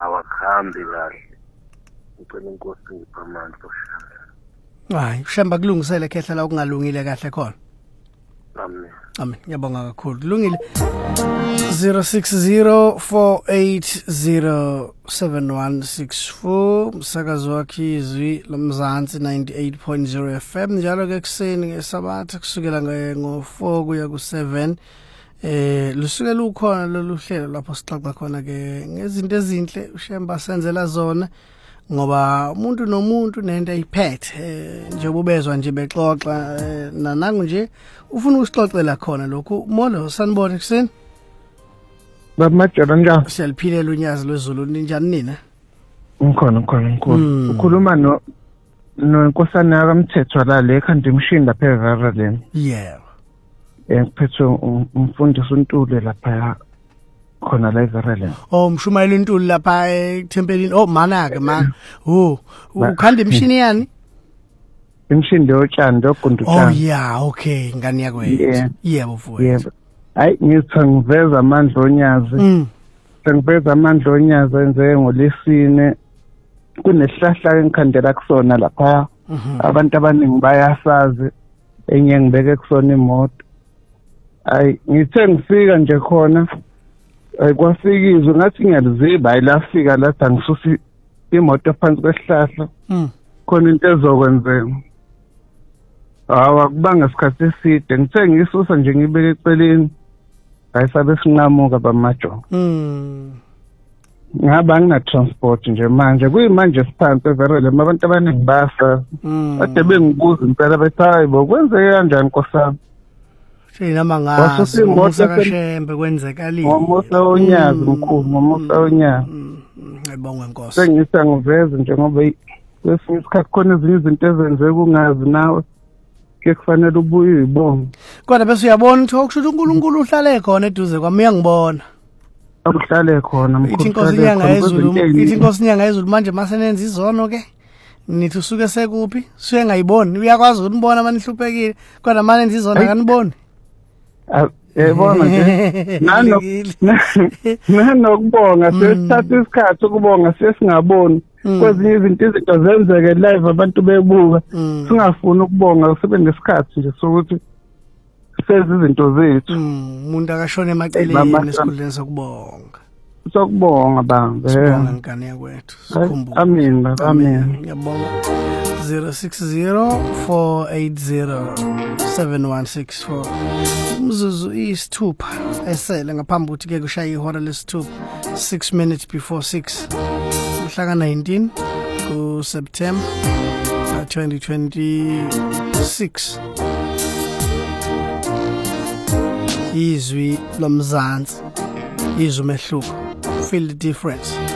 awakhambi kahle ngicela inkosi ngipha amandla oshaya. Hayi ushamba kulungisele khehla la okungalungile kahle khona. Amen. Amen. Ngiyabonga kakhulu. Kulungile. 0604807164 umsakazo wakhe izwi lomzansi 98.0 FM njalo ke kuseni ngesabatha kusukela ngo4 kuya ku7 lusukela ukhona lolu hlelo lapho sixoxa khona ke ngezinto ezinhle ushemba senzela zona ngoba umuntu nomuntu nento ayiphethe njengoba ubezwa nje bexoxa nanangu nje ufuna ukusixoxela khona lokho molo sanibona kuseni Bamajana njani siyaliphilela unyazi lwezulu ninjani nina Ngikhona mkhulu ukhuluma nonkosana yakamthethwa la lekhanda imshinda phezara leni yeah ngiphethe umfundisi uNtule lapha khona la eVerelen mshumayela uNtuli lapha eThempelini manake ma ukhanda imshini yani imshini yotshani yogundutshani yeah okay ngani yakwethu yebo mfowethu yebo hayi ngithi ngiveza amandla onyazi sengiveza amandla onyazi enze ngolesine kunesihlahla engikhandela kusona lapha abantu abaningi bayasazi enye ngibeke kusona imoto hayi ngithe ngifika nje khona kwafikizwe ngathi ngiyaliziba ayilafika lapha ngisusi imoto phansi kwesihlahla khona into ezokwenzeka kubanga isikhathi eside ngithe ngisusa nje ngibeke eceleni ayisabe sinqamuka bamajo ngaba ngina transport nje manje kuyimanje siphansi eVerele abantu abaningi basa ade bengibuza impela bethi hayi bokwenzeke kanjani nkosana Thina mangazi umusakashembe kwenzekalini ngomusa onyazi mkhulu ngomusa onyazi ngibonga inkosi sengisa ngiveze njengoba kwesinye isikhathi khona ezinye izinto ezenzeka ungazi nawe ke kufanele ubuye uyibonge kodwa bese uyabona ukuthi okusho uNkulunkulu uhlale khona eduze kwami uyangibona akuhlale khona mkhulu ithi inkosi inyanga yezulu manje masenenza izono ke nithi usuke sekuphi suye ngayiboni uyakwazi ukunibona manihluphekile kodwa manenza izona kaniboni yebona nje nanokubonga sesithatha isikhathi ukubonga sesingaboni kwezinye izinto zenzeke live abantu bebuka singafuni ukubonga kusebenzisikhathi nje sokuthi seze izinto zethu umuntu akashone emaceleni esikhundleni sokubonga bambe sibonga ngane yakwethu sikhumbule amen ngiyabonga 0604807164 umzuzu isithupha esele ngaphambi ukuthi ke kushaya ihora lesithupha 6 minutes before 6 mhla ka-19 kuSeptember 2026 izwi lomzansi izwi umehluko feel the difference